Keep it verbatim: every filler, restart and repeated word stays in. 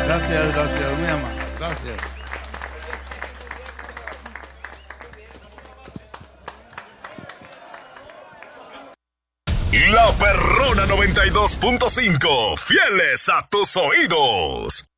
Gracias, gracias, mi amor. Gracias. La Perrona noventa y dos punto cinco, fieles a tus oídos.